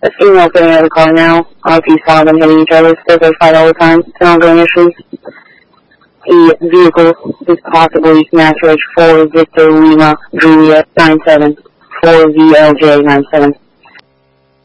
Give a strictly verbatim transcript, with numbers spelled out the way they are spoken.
The female's getting out of the car now. I don't know if you saw them hitting each other. Still they fight all the time. Still ongoing issues. The vehicle is possibly match reg four Victor Lima Juliet nine seven. four V L J nine seven.